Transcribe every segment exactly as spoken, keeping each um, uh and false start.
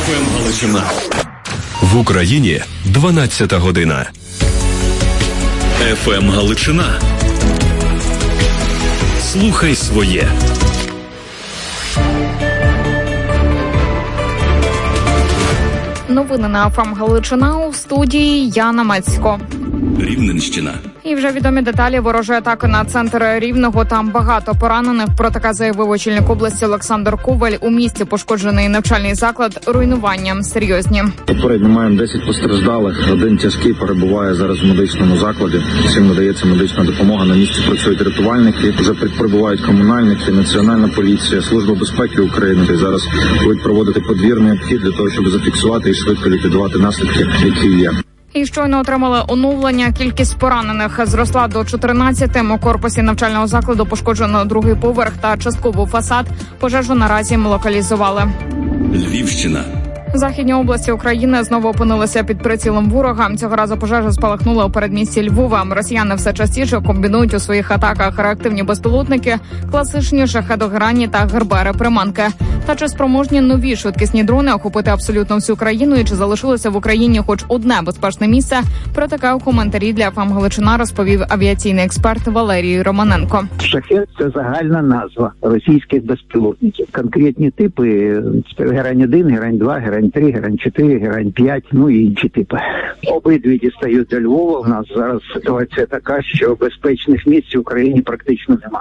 еф ем Галичина. В Україні дванадцята година. еф ем Галичина. Слухай своє. Новини на еф ем Галичина, у студії Яна Мацько. Рівненщина. І вже відомі деталі ворожої атаки на центр Рівного. Там багато поранених. Про таке заявив очільник області Олександр Коваль. У місті пошкоджений навчальний заклад, руйнуванням серйозні. Попередньо маємо десять постраждалих. Один тяжкий перебуває зараз в медичному закладі. Всім надається медична допомога. На місці працюють рятувальники, вже прибувають комунальники, Національна поліція, Служба безпеки України. І зараз будуть проводити подвірний обхід для того, щоб зафіксувати і швидко ліквідувати наслідки, які є. І щойно отримали оновлення. Кількість поранених зросла до чотирнадцяти. У корпусі навчального закладу пошкоджено другий поверх та частково фасад. Пожежу наразі локалізували. Львівщина. Західні області України знову опинилися під прицілом ворога. Цього разу пожежа спалахнула у передмісті Львова. Росіяни все частіше комбінують у своїх атаках реактивні безпілотники, класичні шахедограні та гербери-приманки. Та чи спроможні нові швидкісні дрони охопити абсолютно всю країну і чи залишилося в Україні хоч одне безпечне місце? Про таке у коментарі для еф ем Галичина розповів авіаційний експерт Валерій Романенко. Шахед – це загальна назва російських безпілотників. Конкретні типи – Герань один, Герань два, Герань три, Герань чотири, Герань п'ять, ну і інші типи. Обидві дістають до Львова. У нас зараз ситуація така, що безпечних місць в Україні практично нема.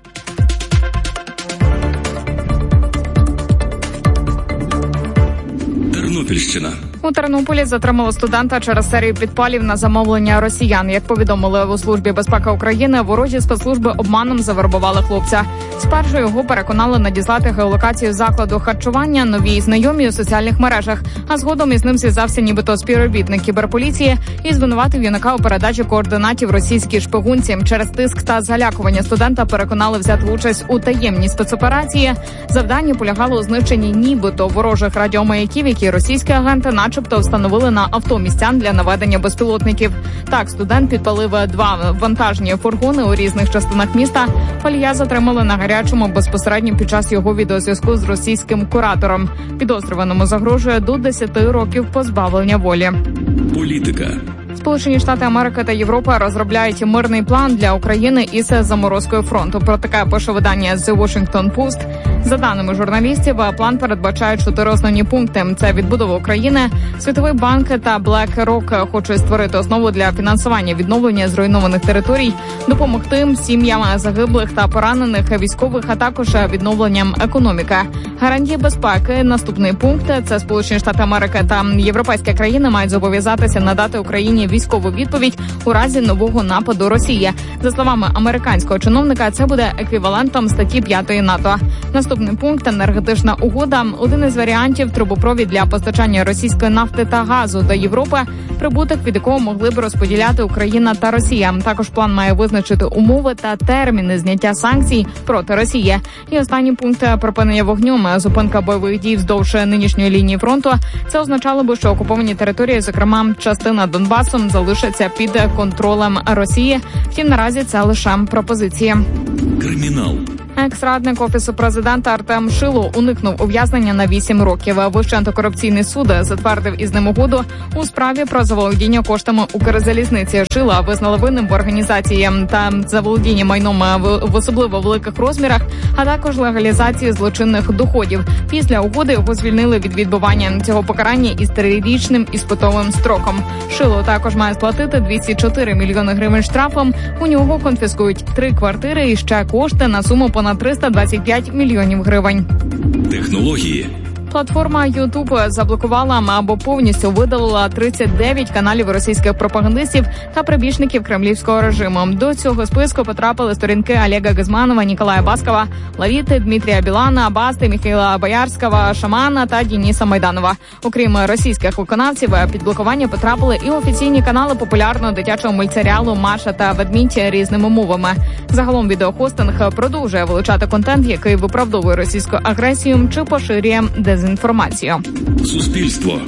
Тернопільщина. У Тернополі затримали студента через серію підпалів на замовлення росіян. Як повідомили у Службі безпеки України, ворожі спецслужби обманом завербували хлопця. Спершу його переконали надіслати геолокацію закладу харчування новій знайомій у соціальних мережах, а згодом із ним зв'язався нібито співробітник кіберполіції і звинуватив юнака у передачі координатів російській шпигунці. Через тиск та залякування студента переконали взяти участь у таємній спецоперації. Завдання полягало у знищенні нібито ворожих радіомаяків, які російські агенти начебто встановили на авто містян для наведення безпілотників. Так, студент підпалив два вантажні фургони у різних частинах міста. Палія затримали на гарячому безпосередньо під час його відеозв'язку з російським куратором. Підозрюваному загрожує до десяти років позбавлення волі. Політика. Сполучені Штати Америки та Європа розробляють мирний план для України із заморозкою фронту. Про таке пише видання The Washington Post. За даними журналістів, план передбачає чотири основні пункти. Це відбудова України, Світовий банк та BlackRock хочуть створити основу для фінансування відновлення зруйнованих територій, допомогти сім'ям загиблих та поранених військових, а також відновленням економіки. Гарантії безпеки. Наступний пункт – це Сполучені Штати Америки та європейські країни мають зобов'язатися надати Україні військову відповідь у разі нового нападу Росії. За словами американського чиновника, це буде еквівалентом статті п'ятої НАТО. Наступний пункт – енергетична угода. Один із варіантів – трубопровід для постачання російської нафти та газу до Європи, прибуток від якого могли б розподіляти Україна та Росія. Також план має визначити умови та терміни зняття санкцій проти Росії. І останній пункт – припинення вогню, зупинка бойових дій вздовж нинішньої лінії фронту. Це означало би, що окуповані території, зокрема частина Донбасу, залишаться під контролем Росії. Втім, наразі це лише пропозиції. Кримінал. Екс-радник Офісу президента Артем Шило уникнув ув'язнення на вісім років. Вищий антикорупційний суд затвердив із ним угоду у справі про заволодіння коштами Укрзалізниці. Шила визнали винним в організації та заволодіння майном в особливо великих розмірах, а також легалізації злочинних доходів. Після угоди його звільнили від відбування цього покарання із трирічним іспитовим строком. Шило також має сплатити двісті чотири мільйони гривень штрафом. У нього конфіскують три квартири і ще кошти на суму понад триста двадцять п'ять мільйонів гривень. Технології. Платформа YouTube заблокувала або повністю видалила тридцять дев'ять каналів російських пропагандистів та прибічників кремлівського режиму. До цього списку потрапили сторінки Олега Газманова, Ніколая Баскова, Лавіти, Дмитрія Білана, Басти, Михайла Боярського, Шамана та Дениса Майданова. Окрім російських виконавців, під блокування потрапили і офіційні канали популярного дитячого мультсеріалу «Маша та ведмідь» різними мовами. Загалом відеохостинг продовжує вилучати контент, який виправдовує російську агресію чи поширює дезінформацію. Суспільство.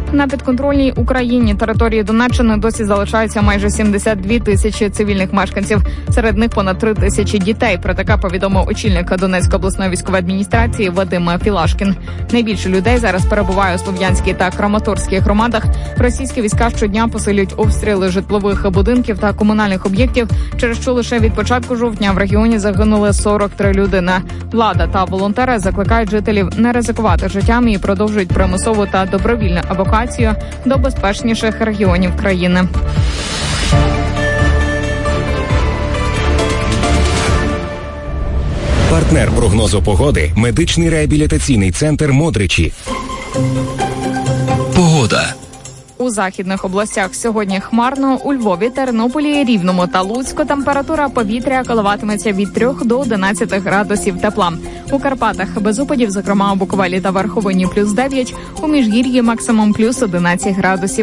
На підконтрольній Україні території Донеччини досі залишаються майже сімдесят дві тисячі цивільних мешканців. Серед них понад три тисячі дітей. Про таке повідомив очільник Донецької обласної військової адміністрації Вадим Філашкін. Найбільше людей зараз перебуває у Слов'янській та Краматорській громадах. Російські війська щодня посилюють обстріли житлових будинків та комунальних об'єктів, через що лише від початку жовтня в регіоні загинули сорок три людини. Влада та волонтери закликають жителів не ризикувати життям і продовжують примусову та добровільну евакуацію до безпечніших регіонів країни. Партнер прогнозу погоди – медичний реабілітаційний центр «Модричі». Погода. У західних областях сьогодні хмарно, у Львові, Тернополі, Рівному та Луцьку температура повітря коливатиметься від трьох до одинадцяти градусів тепла. У Карпатах без опадів, зокрема у Буковелі та Верховині плюс дев'ять, у Міжгір'ї максимум плюс одинадцять градусів.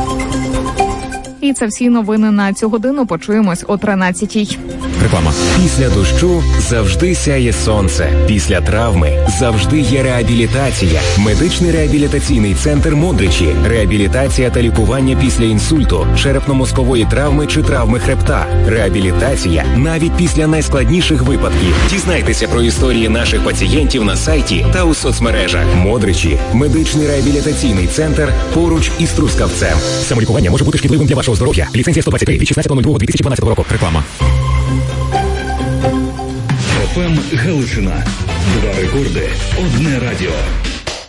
І це всі новини на цю годину. Почуємось о тринадцятій. Реклама. Після дощу завжди сяє сонце. Після травми завжди є реабілітація. Медичний реабілітаційний центр «Модричі». Реабілітація та лікування після інсульту, черепно-мозкової травми чи травми хребта. Реабілітація навіть після найскладніших випадків. Дізнайтеся про історії наших пацієнтів на сайті та у соцмережах. «Модричі» – медичний реабілітаційний центр поруч із Трускавцем. Самолікування може бути шкідливим для вашого здоров'я. Ліцензія сто двадцять три від шістнадцятого лютого дві тисячі дванадцятого року. Реклама. еф ем Галичина. Два рекорди, одне радіо.